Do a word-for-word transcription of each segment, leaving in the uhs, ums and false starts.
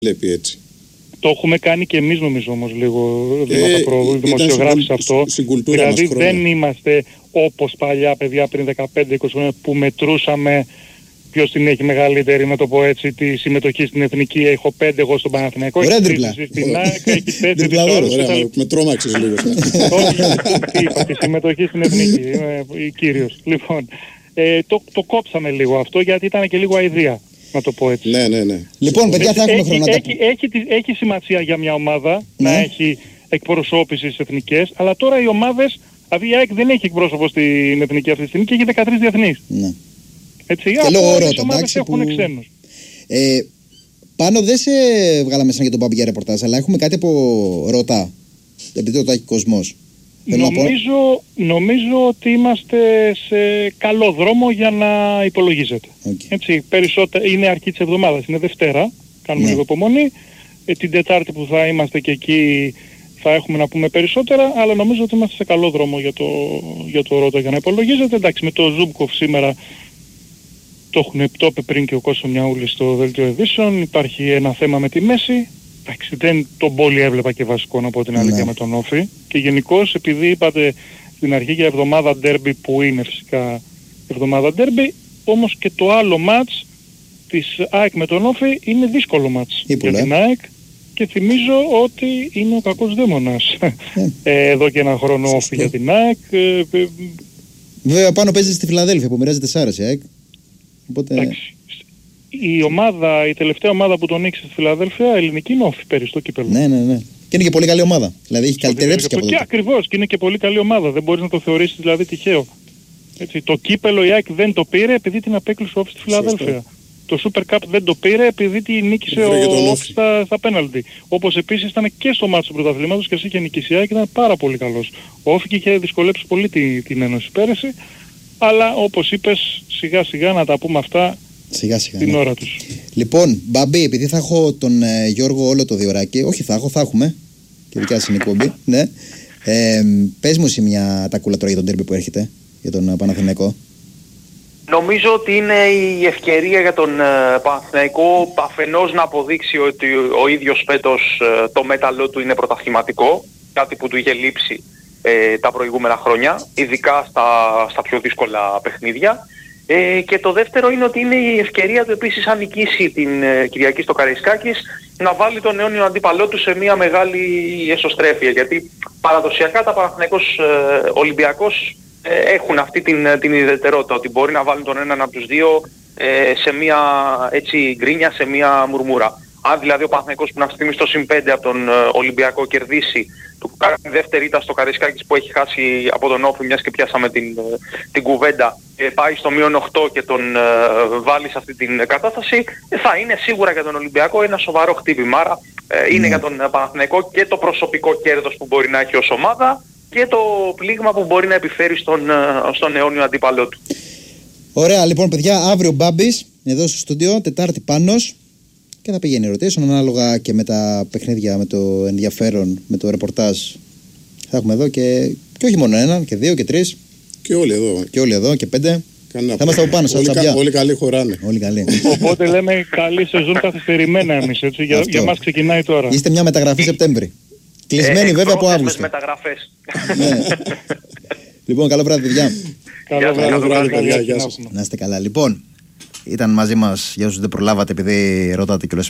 βλέπει έτσι. Το έχουμε κάνει και εμείς νομίζω όμως λίγο ε, πρόοδου, δημοσιογράφοι σε αυτό. Στην κουλτούρα δηλαδή μας δεν είμαστε όπως παλιά παιδιά πριν δεκαπέντε είκοσι χρόνια που μετρούσαμε ποιος την έχει μεγαλύτερη, να το πω έτσι, τη συμμετοχή στην εθνική. Έχω πέντε εγώ στον Παναθηναϊκό. Ωραία τριπλά. Στην ΑΕΚ έχει τέσσερις. Τριπλαδόρο, ωραία, με τρόμαξες λίγο. Όχι, τι είπα, τη συμμετοχή στην εθνική, είμαι κύριος. Λοιπόν, ε, το, το κόψαμε λίγο αυτό γιατί ήταν και λίγο αηδία, να το πω έτσι. Ναι, ναι, ναι. Λοιπόν, παιδιά, θα έχουμε χρόνο. Έχει, έχει, έχει, έχει σημασία για μια ομάδα ναι. να έχει εκπροσώπηση στις εθνικές, αλλά τώρα οι ομάδες, δηλαδή η ΑΕΚ δεν έχει εκπρόσωπο στην εθνική αυτή τη στιγμή και έχει δεκατρείς διεθνείς. Ναι. Έτσι, και λόγω Ρώτα, εντάξει, έχουν που... ξένους. Ε, πάνω δεν σε βγάλαμε σαν για τον Μπάμπη για ρεπορτάζ, αλλά έχουμε κάτι από Ρώτα, επειδή το έχει κόσμος. Νομίζω, νομίζω ότι είμαστε σε καλό δρόμο για να υπολογίζετε. Okay. Έτσι, περισσότερα, είναι αρχή της εβδομάδας, είναι Δευτέρα, κάνουμε ναι. λίγο υπομονή. Ε, την Τετάρτη που θα είμαστε και εκεί θα έχουμε να πούμε περισσότερα, αλλά νομίζω ότι είμαστε σε καλό δρόμο για το, για το Ρώτα για να υπολογίζετε. Εντάξει, με το Ζούμπκοφ σήμερα το έχουν το είπε πριν και ο Κώστας Μιαούλης στο δελτίο ειδήσεων, υπάρχει ένα θέμα με τη μέση. Εντάξει, δεν τον Πόλη έβλεπα και βασικό να πω την αλήθεια ναι. με τον Όφη. Και γενικώς επειδή είπατε στην αρχή για εβδομάδα ντέρμπι που είναι φυσικά εβδομάδα ντέρμπι, όμως και το άλλο μάτς της ΑΕΚ με τον Όφη είναι δύσκολο μάτς για την ΑΕΚ και θυμίζω ότι είναι ο κακός δαίμονας ε, εδώ και ένα χρόνο Όφη για την ΑΕΚ. Ε, ε, Βέβαια πάνω παίζει στη Φιλαδέλφια που μοιράζει τεσσάρες η ΑΕΚ. Οπότε... Εντάξει. Η ομάδα, η τελευταία ομάδα που τον νίξει στη Φιλαδέλφια, ελληνική είναι Όφη πέρυσι στο κύπελλο. Ναι, ναι, ναι. Και είναι και πολύ καλή ομάδα. Δηλαδή έχει καλυτερέψει και από τότε. Και ακριβώς, και είναι και πολύ καλή ομάδα. Δεν μπορείς να το θεωρήσεις δηλαδή τυχαίο. Έτσι, το κύπελλο η ΑΕΚ δεν το πήρε επειδή την απέκλεισε ο Όφη στη Φιλαδέλφια. Το Super Cup δεν το πήρε επειδή την νίκησε ο Όφη στα, στα πέναλτι. Όπως επίσης ήταν και στο μάτσο του πρωταθλήματος και εσύ είχε νικήσει η ΑΕΚ και ήταν πάρα πολύ καλός. Ο Όφη είχε δυσκολέψει πολύ την, την Ένωση πέρυσι. Αλλά όπως είπες, σιγά σιγά να τα πούμε αυτά. Σιγά σιγά, την ναι. ώρα τους. Λοιπόν, Μπαμπή, επειδή θα έχω τον ε, Γιώργο όλο το διωράκι, όχι θα έχω, θα έχουμε και δικιά σας είναι η κόμπη, ναι. Ε, πες μου εσύ μια τακούλα τώρα για τον τέρμπι που έρχεται, για τον uh, Παναθηναϊκό. Νομίζω ότι είναι η ευκαιρία για τον uh, Παναθηναϊκό αφενός να αποδείξει ότι ο ίδιος φέτος uh, το μέταλλό του είναι πρωταθληματικό, κάτι που του είχε λείψει uh, τα προηγούμενα χρόνια, ειδικά στα, στα πιο δύσκολα παιχνίδια. Ε, και το δεύτερο είναι ότι είναι η ευκαιρία του επίσης αν νικήσει την ε, Κυριακή στο Καραϊσκάκης να βάλει τον αιώνιο αντίπαλό του σε μια μεγάλη εσωστρέφεια, γιατί παραδοσιακά τα Παναθηναϊκός ε, Ολυμπιακός ε, έχουν αυτή την, την ιδιαιτερότητα ότι μπορεί να βάλουν τον έναν από τους δύο ε, σε μια έτσι γκρίνια, σε μια μουρμούρα. Αν δηλαδή ο Παναθηναϊκός που να στιγμή στο συν πέντε από τον ε, Ολυμπιακό κερδίσει, του κάνει δεύτερη ήττα στο Καραϊσκάκης που έχει χάσει από τον Όφη, μιας και πιάσαμε την, την κουβέντα, ε, πάει στο μείον οκτώ και τον ε, βάλει σε αυτή την κατάσταση, ε, θα είναι σίγουρα για τον Ολυμπιακό ένα σοβαρό χτύπημα. Άρα ε, είναι mm. για τον Παναθηναϊκό και το προσωπικό κέρδος που μπορεί να έχει ως ομάδα και το πλήγμα που μπορεί να επιφέρει στον, στον αιώνιο αντίπαλό του. Ωραία, λοιπόν παιδιά, αύριο Μπάμπης εδώ στο στούντιο, Τετάρτη Πάνος. Και θα πηγαίνει ερωτήσεων ανάλογα και με τα παιχνίδια, με το ενδιαφέρον, με το ρεπορτάζ. Θα έχουμε εδώ και, και όχι μόνο έναν, και δύο και τρεις. Και όλοι εδώ. Και όλοι εδώ και πέντε. Κανένα θα είμαστε από πάνω, σαν τσαμπιά. Όλοι καλοί χωράνε. Όλοι καλοί. Οπότε λέμε καλή σεζόν καθυστερημένα εμείς, έτσι. Για, για μας ξεκινάει τώρα. Είστε μια μεταγραφή Σεπτέμβρη. Κλεισμένη ε, βέβαια από Αύγουστο. Μεταγραφές. Ναι. Λοιπόν, καλό βράδυ, παιδιά. Καλό βράδυ, παιδιά. Γεια σας. Να είστε καλά. Λοιπόν. Ήταν μαζί μας, για όσους δεν προλάβατε, επειδή ρωτάτε κιόλας.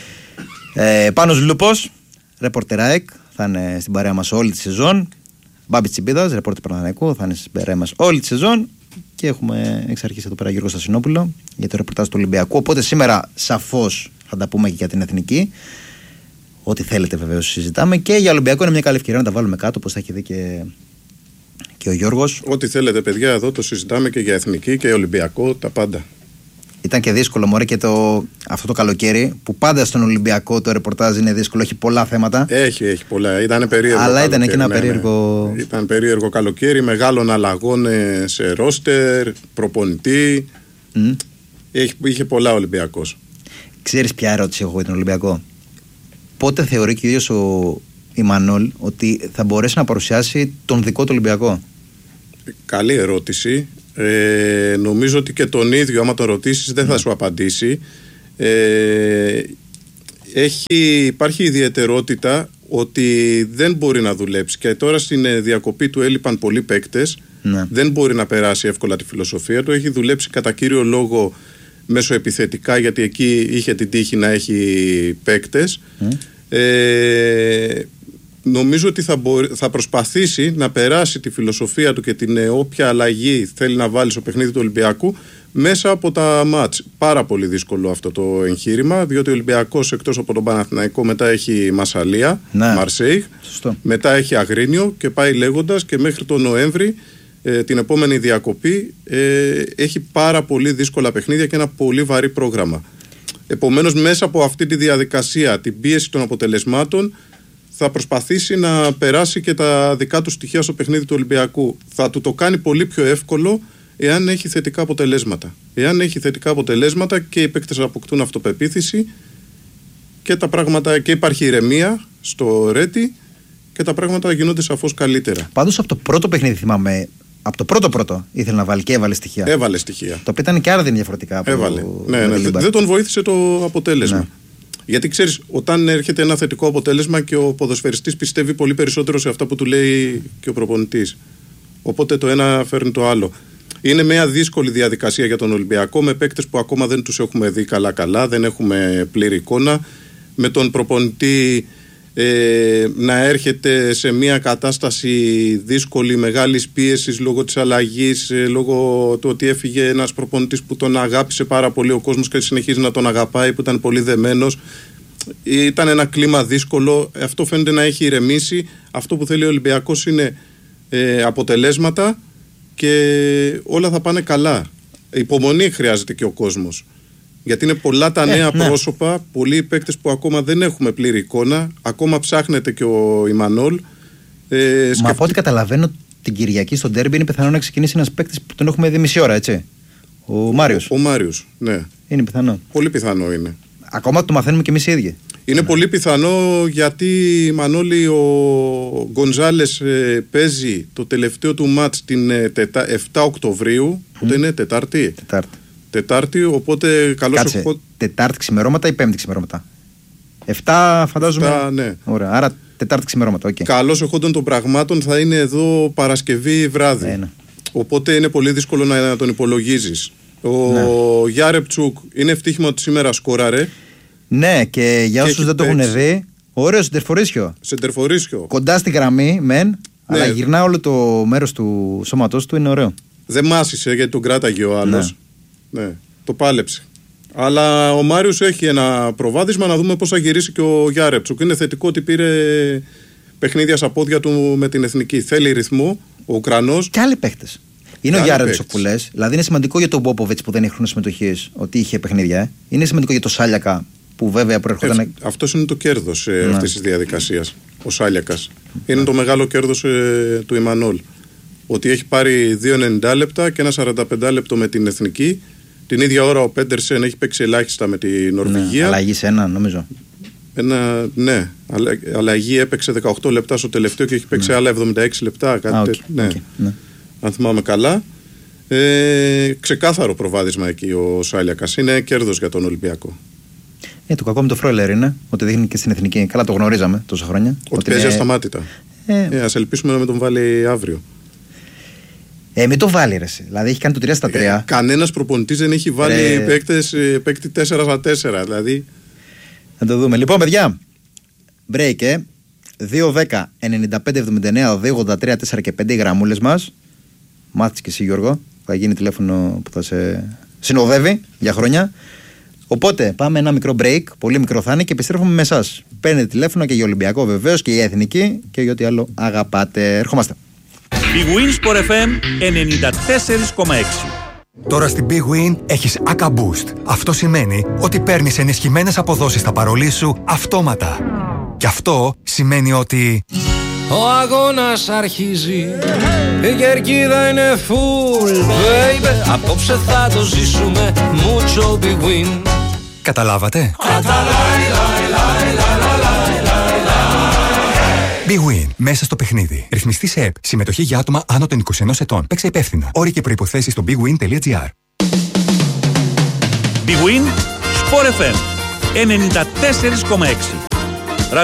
Ε, Πάνος Λούπος, ρεπορτερ ΑΕΚ, θα είναι στην παρέα μας όλη τη σεζόν. Μπάμπης Τσιμπίδας, ρεπορτερ Παναθηναϊκού, θα είναι στην παρέα μας όλη τη σεζόν. Και έχουμε εξ αρχής εδώ πέρα Γιώργο Στασινόπουλο για το ρεπορτάζ του Ολυμπιακού. Οπότε σήμερα σαφώς θα τα πούμε και για την εθνική. Ό,τι θέλετε βεβαίως συζητάμε. Και για Ολυμπιακό είναι μια καλή ευκαιρία να τα βάλουμε κάτω, όπως θα έχει δει και, και ο Γιώργος. Ό,τι θέλετε, παιδιά, εδώ το συζητάμε και για εθνική και Ολυμπιακό, τα πάντα. Ήταν και δύσκολο, μωρέ, και το, αυτό το καλοκαίρι που πάντα στον Ολυμπιακό το ρεπορτάζ είναι δύσκολο, έχει πολλά θέματα. Έχει, έχει πολλά. Ήταν περίεργο. Αλλά ήταν και ένα ναι, περίεργο. Ναι. Ήταν περίεργο καλοκαίρι, μεγάλων αλλαγών σε ρόστερ, προπονητή. Mm. Είχε, είχε πολλά Ολυμπιακός. Ξέρεις ποια ερώτηση έχω για τον Ολυμπιακό? Πότε θεωρεί και ο ίδιος ο Ιμανόλ ότι θα μπορέσει να παρουσιάσει τον δικό του Ολυμπιακό? Καλή ερώτηση. Ε, νομίζω ότι και τον ίδιο άμα το ρωτήσεις δεν θα σου απαντήσει. ε, έχει, υπάρχει ιδιαιτερότητα ότι δεν μπορεί να δουλέψει. Και τώρα στην διακοπή του έλειπαν πολλοί παίκτες. Ναι. Δεν μπορεί να περάσει εύκολα τη φιλοσοφία του. Έχει δουλέψει κατά κύριο λόγο μεσοεπιθετικά, γιατί εκεί είχε την τύχη να έχει παίκτες. Mm. Ε, νομίζω ότι θα, μπορεί, θα προσπαθήσει να περάσει τη φιλοσοφία του και την όποια αλλαγή θέλει να βάλει στο παιχνίδι του Ολυμπιακού μέσα από τα μάτς. Πάρα πολύ δύσκολο αυτό το εγχείρημα, διότι ο Ολυμπιακός εκτός από τον Παναθηναϊκό μετά έχει Μασσαλία, ναι. Μαρσέιγ, μετά έχει Αγρίνιο και πάει λέγοντας, και μέχρι τον Νοέμβρη, ε, την επόμενη διακοπή, ε, έχει πάρα πολύ δύσκολα παιχνίδια και ένα πολύ βαρύ πρόγραμμα. Επομένως, μέσα από αυτή τη διαδικασία, την πίεση των αποτελεσμάτων, θα προσπαθήσει να περάσει και τα δικά του στοιχεία στο παιχνίδι του Ολυμπιακού. Θα του το κάνει πολύ πιο εύκολο εάν έχει θετικά αποτελέσματα. Εάν έχει θετικά αποτελέσματα και οι παίκτες αποκτούν αυτοπεποίθηση και τα πράγματα, και υπάρχει ηρεμία στο Ρέτι και τα πράγματα γίνονται σαφώς καλύτερα. Πάντως από το πρώτο παιχνίδι θυμάμαι, από το πρώτο πρώτο ήθελε να βάλει και έβαλε στοιχεία. Έβαλε στοιχεία. Το οποίο ήταν και άρα δεν διαφορετικά. Από έβαλε. Το... Ναι, ναι, ναι. Δεν τον βοήθησε το αποτέλεσμα. Ναι. Γιατί ξέρεις, όταν έρχεται ένα θετικό αποτέλεσμα και ο ποδοσφαιριστής πιστεύει πολύ περισσότερο σε αυτά που του λέει και ο προπονητής. Οπότε το ένα φέρνει το άλλο. Είναι μια δύσκολη διαδικασία για τον Ολυμπιακό, με παίκτες που ακόμα δεν τους έχουμε δει καλά-καλά, δεν έχουμε πλήρη εικόνα. Με τον προπονητή ε, να έρχεται σε μια κατάσταση δύσκολη, μεγάλης πίεσης λόγω της αλλαγής, ε, λόγω του ότι έφυγε ένας προπονητής που τον αγάπησε πάρα πολύ ο κόσμος και συνεχίζει να τον αγαπάει, που ήταν πολύ δεμένος. Ήταν ένα κλίμα δύσκολο. Αυτό φαίνεται να έχει ηρεμήσει. Αυτό που θέλει ο Ολυμπιακός είναι ε, αποτελέσματα και όλα θα πάνε καλά. Υπομονή χρειάζεται και ο κόσμος. Γιατί είναι πολλά τα νέα ε, πρόσωπα, ναι. Πολλοί παίκτες που ακόμα δεν έχουμε πλήρη εικόνα. Ακόμα ψάχνεται και ο Ιμανόλ. Ε, σκεφτεί... Μα από ό,τι καταλαβαίνω, την Κυριακή στο ντέρμπι είναι πιθανό να ξεκινήσει ένας παίκτης που τον έχουμε δει μισή ώρα, έτσι. Ο Μάριος. Ο, ο Μάριος, ναι. Είναι πιθανό. Πολύ πιθανό είναι. Ακόμα το μαθαίνουμε και εμείς οι ίδιοι. Είναι ναι. πολύ πιθανό, γιατί Μανώλη, ο Γκονζάλες ε, παίζει το τελευταίο του μάτς την ε, τετα... εφτά Οκτωβρίου. Mm. Οπότε είναι Τετάρτη. Τετάρτη. Τετάρτη, οπότε καλώς. Κάτσε, έχω... Τετάρτη ξημερώματα ή Πέμπτη ξημερώματα? εφτά φαντάζομαι. εφτά, ναι. Ωραία, άρα Τετάρτη ξημερώματα. Okay. Καλώς εχόντων των πραγμάτων θα είναι εδώ Παρασκευή βράδυ. Ναι, ναι. Οπότε είναι πολύ δύσκολο να, να τον υπολογίζεις. Ο ναι. Γιάρεπτσουκ είναι ευτύχημα ότι σήμερα σκόραρε. Ναι, και για όσους δεν το έχουν δει, ωραίο σεντερφορίσιο. Σεντερφορίσιο. Κοντά στη γραμμή, μεν, ναι. αλλά γυρνά όλο το μέρος του σώματός του, είναι ωραίο. Δεν μάσησε γιατί τον κράταγε ο άλλος. Ναι. ναι, το πάλεψε. Αλλά ο Μάριος έχει ένα προβάδισμα, να δούμε πώς θα γυρίσει και ο Γιάρεπτσουκ. Είναι θετικό ότι πήρε παιχνίδια στα πόδια του με την εθνική. Θέλει ρυθμό ο Ουκρανός. Και άλλοι παίχτες. Είναι και ο Γιάρεπτσουκ που λες. Δηλαδή είναι σημαντικό για τον Μπόποβιτς που δεν έχει χρόνο συμμετοχής ότι είχε παιχνίδια. Ε. Είναι σημαντικό για τον Σάλιακα που βέβαια προερχόταν. Ε, αυτός είναι το κέρδος ε, ναι. αυτής της διαδικασίας. Ο Σάλιακας. Είναι το μεγάλο κέρδος ε, του Ιμανόλ. Ότι έχει πάρει δύο ενενήντα λεπτά και ένα σαράντα πέντε λεπτό με την εθνική. Την ίδια ώρα ο Πέντερσεν έχει παίξει ελάχιστα με την Νορβηγία. Ναι, αλλαγή σε ένα, νομίζω. Ένα, ναι, αλλαγή έπαιξε δεκαοκτώ λεπτά στο τελευταίο και έχει παίξει ναι. άλλα εβδομήντα έξι λεπτά. Κάτι Α, okay, τέτοιο. Ναι. Okay, ναι. Αν θυμάμαι καλά. Ε, ξεκάθαρο προβάδισμα εκεί ο Σάλιακας. Είναι κέρδος για τον Ολυμπιακό. Ε, το κακό με το Φρόιλερ είναι ότι δείχνει και στην εθνική. Καλά, το γνωρίζαμε τόσα χρόνια. Ότι, ότι παίζει είναι... ασταμάτητα. Ε, ε, ας ελπίσουμε να με τον βάλει αύριο. Ε, μην το βάλει ρε. Δηλαδή έχει κάνει το τρία στα τρία. Ε, κανένας προπονητής δεν έχει βάλει ε... παίκτες, παίκτη τέσσερα στα τέσσερα. Δηλαδή. Να το δούμε. Λοιπόν, παιδιά. Break, ε. δύο δέκα ενενήντα πέντε εβδομήντα εννέα δύο ογδόντα τρία τέσσερα και πέντε οι γραμμούλες μας. Μάθεις και εσύ, Γιώργο. Θα γίνει τηλέφωνο που θα σε συνοδεύει για χρόνια. Οπότε πάμε ένα μικρό break. Πολύ μικρό θα είναι και επιστρέφουμε με εσάς. Παίρνετε τηλέφωνο και για Ολυμπιακό βεβαίως και για Εθνική και για ό,τι άλλο αγαπάτε. Ερχόμαστε. Big Win Sport εφ εμ ενενήντα τέσσερα κόμμα έξι. Τώρα στην Big Win έχεις Aca Boost. Αυτό σημαίνει ότι παίρνεις ενισχυμένες αποδόσεις στα παρολί σου αυτόματα. Και αυτό σημαίνει ότι... Ο αγώνας αρχίζει, η κερκίδα είναι full, baby. Απόψε θα το ζήσουμε, mucho Big Win. Καταλάβατε? Big Win. Μέσα στο παιχνίδι. Ρυθμιστή σε ΕΠ. Συμμετοχή για άτομα άνω των είκοσι ενός ετών. Παίξε υπεύθυνα. Όροι και προϋποθέσεις στο big win τελεία gr. Big Win Sport εφ εμ ενενήντα τέσσερα κόμμα έξι.